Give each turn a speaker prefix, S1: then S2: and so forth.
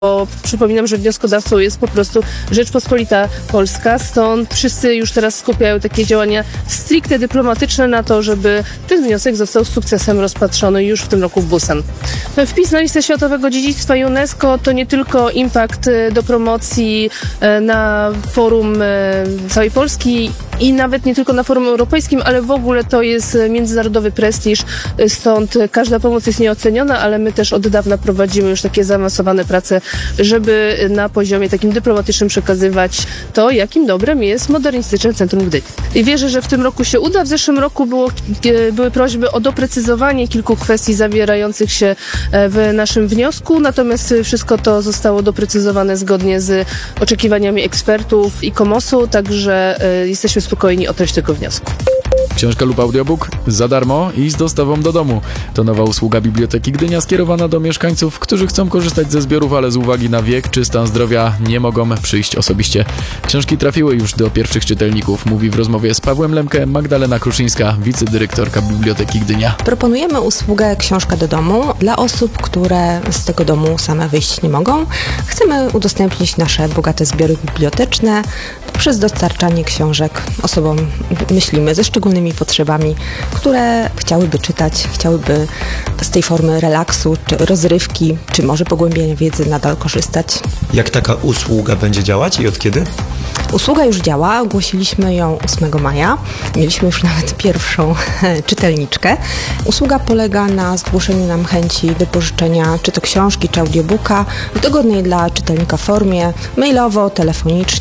S1: Bo przypominam, że wnioskodawcą jest po prostu Rzeczpospolita Polska, stąd wszyscy już teraz skupiają takie działania stricte dyplomatyczne na to, żeby ten wniosek został z sukcesem rozpatrzony już w tym roku w Busan. Wpis na listę Światowego Dziedzictwa UNESCO to nie tylko impact do promocji na forum całej Polski i nawet nie tylko na forum europejskim, ale w ogóle to jest międzynarodowy prestiż, stąd każda pomoc jest nieoceniona, ale my też od dawna prowadzimy już takie zaawansowane prace, żeby na poziomie takim dyplomatycznym przekazywać to, jakim dobrem jest Modernistyczne Centrum Gdyni. I wierzę, że w tym roku się uda. W zeszłym roku były prośby o doprecyzowanie kilku kwestii zawierających się w naszym wniosku, natomiast wszystko to zostało doprecyzowane zgodnie z oczekiwaniami ekspertów i KOMOS-u, także jesteśmy spokojni o treść tego wniosku.
S2: Książka lub audiobook za darmo i z dostawą do domu. To nowa usługa Biblioteki Gdynia skierowana do mieszkańców, którzy chcą korzystać ze zbiorów, ale z uwagi na wiek czy stan zdrowia nie mogą przyjść osobiście. Książki trafiły już do pierwszych czytelników, mówi w rozmowie z Pawłem Lemke Magdalena Kruszyńska, wicedyrektorka Biblioteki Gdynia.
S3: Proponujemy usługę Książka do domu dla osób, które z tego domu same wyjść nie mogą. Chcemy udostępnić nasze bogate zbiory biblioteczne poprzez dostarczanie książek osobom, myślimy, ze szczególnymi potrzebami, które chciałyby czytać, chciałyby z tej formy relaksu, czy rozrywki, czy może pogłębienia wiedzy nadal korzystać.
S4: Jak taka usługa będzie działać i od kiedy?
S3: Usługa już działa, ogłosiliśmy ją 8 maja. Mieliśmy już nawet pierwszą czytelniczkę. Usługa polega na zgłoszeniu nam chęci wypożyczenia czy to książki, czy audiobooka w dogodnej dla czytelnika formie, mailowo, telefonicznie.